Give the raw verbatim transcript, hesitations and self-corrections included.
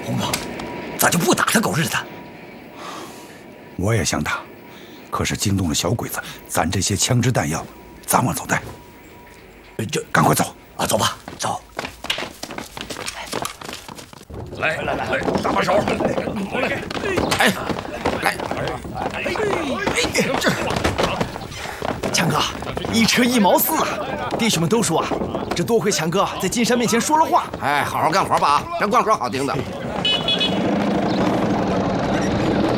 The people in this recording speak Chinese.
红哥，咋就不打他狗日的？ 我也想打，可是惊动了小鬼子，咱这些枪支弹药咋往走带？这赶快走啊！走吧，走。 来来来，搭把手，来， 哎，来，哎，这， 强哥，一车一毛四啊！弟兄们都说啊，这多亏强哥在金山面前说了话。 哎，好好干活吧啊，这光说好听的。